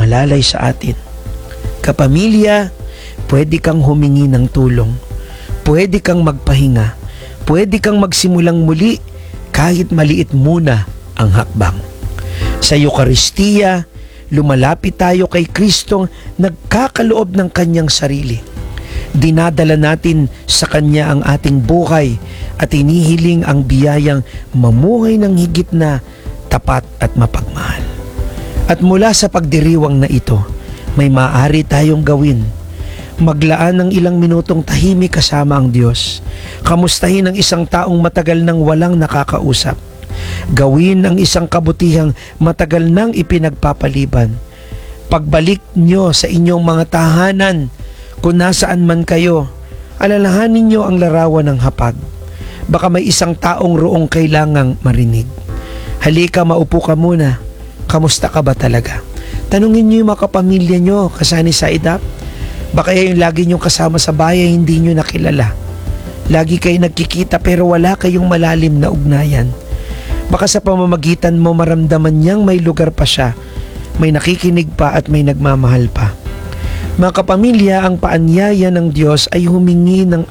lumalalay sa atin. Kapamilya, pwede kang humingi ng tulong. Pwede kang magpahinga. Pwede kang magsimulang muli kahit maliit muna ang hakbang. Sa Eukaristiya, lumalapit tayo kay Kristong nagkakaloob ng kanyang sarili. Dinadala natin sa kanya ang ating buhay at inihiling ang biyayang mamuhay ng higit na tapat at mapagmahal. At mula sa pagdiriwang na ito, may maaari tayong gawin. Maglaan ng ilang minutong tahimik kasama ang Diyos. Kamustahin ang isang taong matagal nang walang nakakausap. Gawin ang isang kabutihang matagal nang ipinagpapaliban. Pagbalik nyo sa inyong mga tahanan, kung nasaan man kayo, alalahanin nyo ang larawan ng hapag. Baka may isang taong roong kailangang marinig. Halika, maupo ka muna. Kamusta ka ba talaga? Tanungin nyo yung mga kapamilya nyo, kasani sa idap. Baka yung lagi nyo kasama sa bahay, hindi nyo nakilala. Lagi kayo nagkikita pero wala kayong malalim na ugnayan. Baka sa pamamagitan mo maramdaman niyang may lugar pa siya, may nakikinig pa at may nagmamahal pa. Mga kapamilya, ang paanyaya ng Diyos ay humingi ng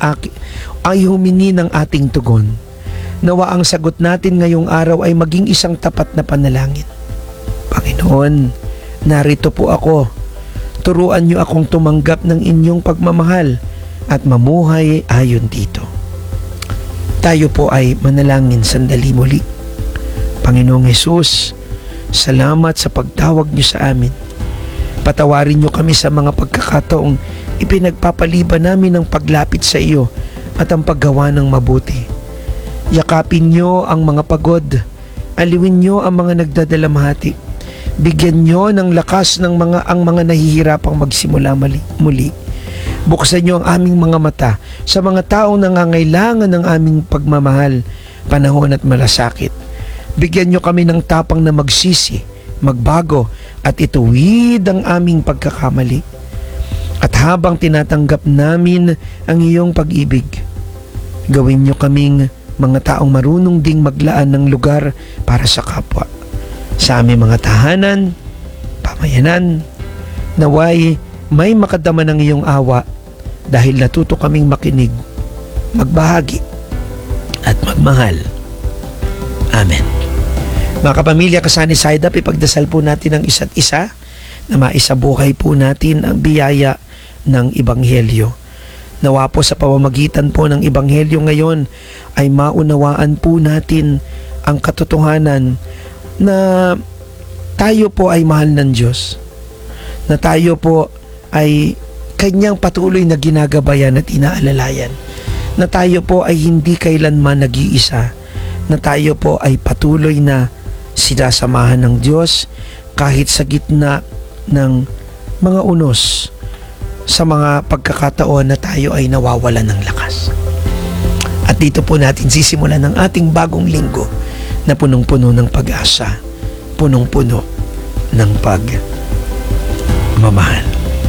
ating tugon. Nawa ang sagot natin ngayong araw ay maging isang tapat na panalangin. Panginoon, narito po ako. Turuan niyo akong tumanggap ng inyong pagmamahal at mamuhay ayon dito. Tayo po ay manalangin sandali muli. Panginoong Hesus, salamat sa pagtawag niyo sa amin. Patawarin niyo kami sa mga pagkakataong ipinagpapaliban namin ng paglapit sa iyo at ang paggawa ng mabuti. Yakapin niyo ang mga pagod. Aliwin niyo ang mga nagdadalamhati. Bigyan niyo ng lakas ang mga nahihirapang magsimula muli. Buksan niyo ang aming mga mata sa mga taong nangangailangan ng aming pagmamahal, panahon at malasakit. Bigyan niyo kami ng tapang na magsisi, magbago at ituwid ang aming pagkakamali. At habang tinatanggap namin ang iyong pag-ibig, gawin niyo kaming mga taong marunong ding maglaan ng lugar para sa kapwa. Sa aming mga tahanan, pamayanan, naway may makadama ng iyong awa dahil natuto kaming makinig, magbahagi at magmahal. Amen. Mga kapamilya, kasani sa IDAP, ipagdasal po natin ang isa't isa na maisabuhay po natin ang biyaya ng Ebanghelyo. Nawa po sa pamamagitan po ng Ebanghelyo ngayon ay maunawaan po natin ang katotohanan na tayo po ay mahal ng Diyos, na tayo po ay kanyang patuloy na ginagabayan at inaalalayan, na tayo po ay hindi kailanman nag-iisa, na tayo po ay patuloy na sinasamahan ng Diyos kahit sa gitna ng mga unos, sa mga pagkakataon na tayo ay nawawalan ng lakas. At dito po natin sisimulan ang ating bagong linggo na punong-puno ng pag-asa, punong-puno ng pagmamahal.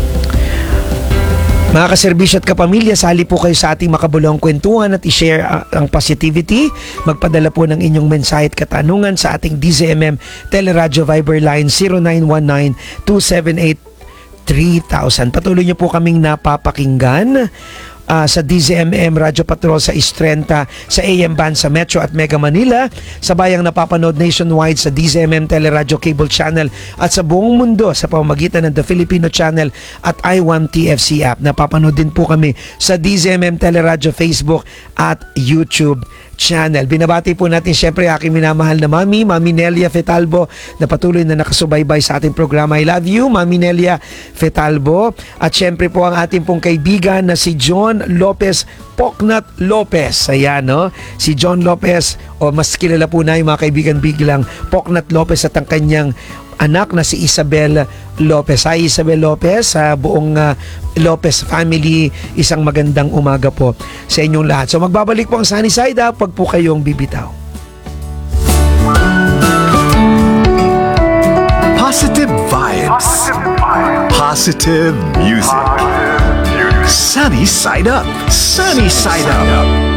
Mga kaserbisyo at kapamilya, sali po kayo sa ating makabuluhang kwentuhan at i-share ang positivity. Magpadala po ng inyong mensahe at katanungan sa ating DZMM Teleradyo Viber line 0919-278-3000. Patuloy niyo po kaming napapakinggan sa DZMM Radyo Patrol sa Istrenta, sa AM Band sa Metro at Mega Manila, sa bayang napapanood nationwide sa DZMM Teleradyo Cable Channel at sa buong mundo sa pamamagitan ng The Filipino Channel at I1 TFC app. Napapanood din po kami sa DZMM Teleradyo Facebook at YouTube channel. Binabati po natin syempre aking minamahal na Mami Nelia Fetalbo na patuloy na nakasubaybay sa ating programa. I love you, Mami Nelia Fetalbo. At syempre po ang ating pong kaibigan na si John Lopez Poknat Lopez. Ayan, no? Si John Lopez, o mas kilala po na yung mga kaibigan biglang Poknat Lopez, at ang kanyang anak na si Isabel Lopez. Hi Isabel Lopez, sa buong Lopez family, isang magandang umaga po sa inyong lahat. So magbabalik po ang Sunny Side Up, pag po kayong bibitaw. Positive vibes. Positive music. Sunny Side Up. Sunny Side Up.